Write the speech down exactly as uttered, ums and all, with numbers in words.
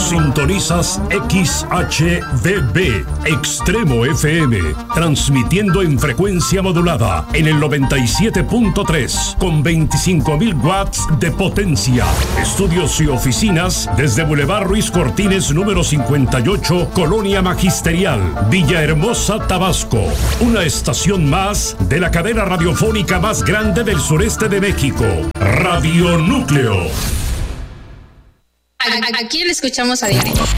Sintonizas X H D B, Extremo F M, transmitiendo en frecuencia modulada en el noventa y siete punto tres con veinticinco mil watts de potencia. Estudios y oficinas desde Boulevard Ruiz Cortines número cincuenta y ocho, Colonia Magisterial, Villahermosa, Tabasco. Una estación más de la cadena radiofónica más grande del sureste de México, Radio Núcleo. Aquí le escuchamos a diario.